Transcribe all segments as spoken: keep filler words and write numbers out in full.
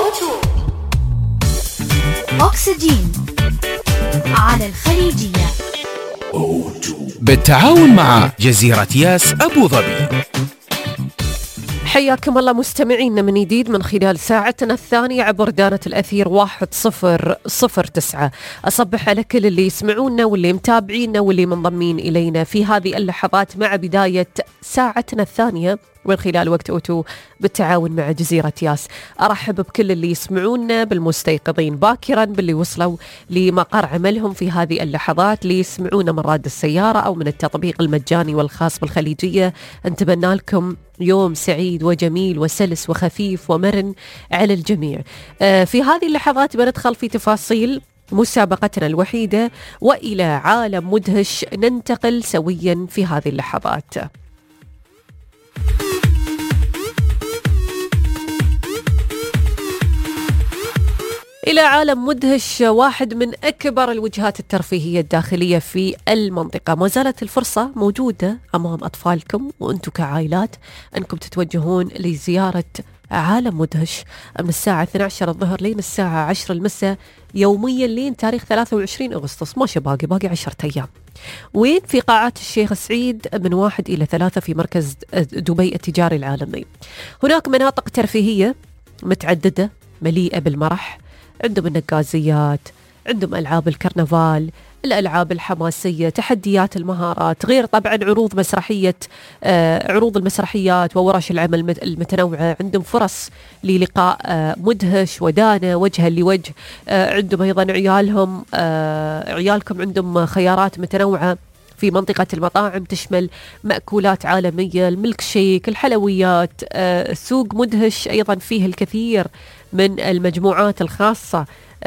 أكسجين على الخليجية بالتعاون مع جزيرة ياس أبو ظبي. حياكم الله مستمعينا من جديد من خلال ساعتنا الثانية عبر دانة الأثير واحد صفر صفر تسعة. أصبح على كل اللي يسمعونا واللي متابعينا واللي منضمين إلينا في هذه اللحظات مع بداية ساعتنا الثانية من خلال وقت أوتو بالتعاون مع جزيرة ياس. أرحب بكل اللي يسمعونا، بالمستيقظين باكرا، باللي وصلوا لمقر عملهم في هذه اللحظات، اللي يسمعونا من راد السيارة أو من التطبيق المجاني والخاص بالخليجية. نتمنى لكم يوم سعيد وجميل وسلس وخفيف ومرن على الجميع. آه في هذه اللحظات بندخل في تفاصيل مسابقتنا الوحيدة وإلى عالم مدهش ننتقل سويا في هذه اللحظات. إلى عالم مدهش، واحد من أكبر الوجهات الترفيهية الداخلية في المنطقة. ما زالت الفرصة موجودة أمام أطفالكم وأنتم كعائلات أنكم تتوجهون لزيارة عالم مدهش من الساعة اثنتي عشرة الظهر لين الساعة عشرة المساء يوميا لين تاريخ ثلاثة وعشرين أغسطس. ماشي باقي باقي عشرة أيام. وين؟ في قاعات الشيخ سعيد من واحد إلى ثلاثة في مركز دبي التجاري العالمي. هناك مناطق ترفيهية متعددة مليئة بالمرح، عندهم النقازيات، عندهم ألعاب الكرنفال، الألعاب الحماسية، تحديات المهارات، غير طبعا عروض مسرحية آه عروض المسرحيات وورش العمل المتنوعة. عندهم فرص للقاء آه مدهش ودانا وجها لوجه. آه عندهم أيضا عيالهم آه عيالكم عندهم خيارات متنوعة في منطقة المطاعم تشمل مأكولات عالمية، الملك شيك، الحلويات. آه سوق مدهش أيضا فيه الكثير من المجموعات الخاصة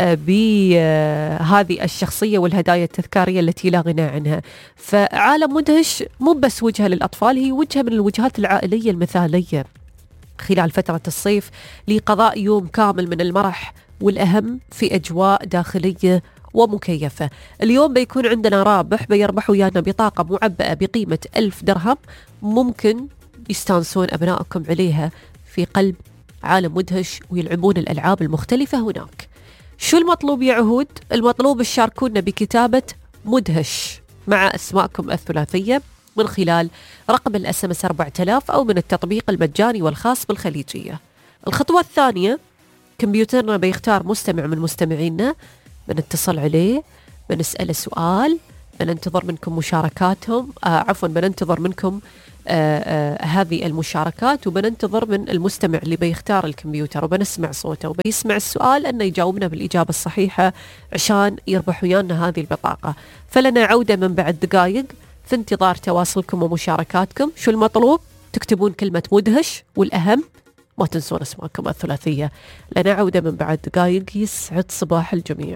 بهذه الشخصية والهدايا التذكارية التي لا غنى عنها. فعالم مدهش مو بس وجهة للأطفال، هي وجهة من الوجهات العائلية المثالية خلال فترة الصيف لقضاء يوم كامل من المرح والأهم في أجواء داخلية ومكيفة. اليوم بيكون عندنا رابح بيربح ويانا بطاقة معبأة بقيمة ألف درهم، ممكن يستانسون أبنائكم عليها في قلب عالم مدهش ويلعبون الألعاب المختلفة هناك. شو المطلوب يا عهود؟ المطلوب تشاركونا بكتابة مدهش مع أسماءكم الثلاثية من خلال رقم الاس ام اس أربعة آلاف أو من التطبيق المجاني والخاص بالخليجية. الخطوة الثانية، كمبيوترنا بيختار مستمع من مستمعينا، بنتصل عليه، بنسأله سؤال، بننتظر منكم مشاركاتهم آه عفوا بننتظر منكم آه آه هذه المشاركات، وبننتظر من المستمع اللي بيختار الكمبيوتر وبنسمع صوته وبيسمع السؤال أنه يجاوبنا بالإجابة الصحيحة عشان يربح ويانا هذه البطاقة. فلنا عودة من بعد دقائق في انتظار تواصلكم ومشاركاتكم. شو المطلوب؟ تكتبون كلمة مدهش، والأهم ما تنسون اسماءكم الثلاثية. لنا عودة من بعد دقائق. يسعد صباح الجميع.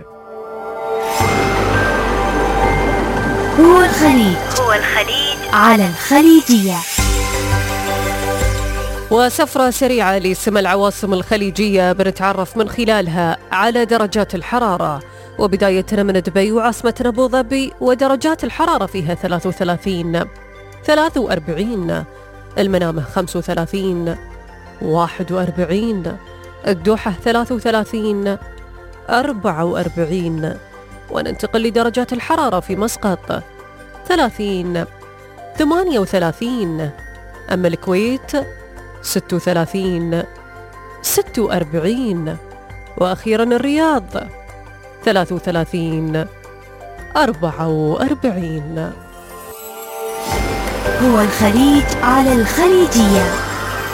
هو الخليج هو الخليج على الخليجية. وسفرة سريعة لسمى العواصم الخليجية بنتعرف من خلالها على درجات الحرارة، وبدايتنا من دبي وعاصمتنا أبو ظبي، ودرجات الحرارة فيها ثلاثة وثلاثين، ثلاثة وأربعين، المنامة خمسة وثلاثين، واحد وأربعين، الدوحة ثلاثة وثلاثين، أربعة وأربعين. وننتقل لدرجات الحرارة في مسقط ثلاثين، ثمانية وثلاثين، أما الكويت ستة وثلاثين، ستة وأربعين، وأخيرا الرياض ثلاثة وثلاثين، أربعة وأربعين. هو الخليج على الخليجية.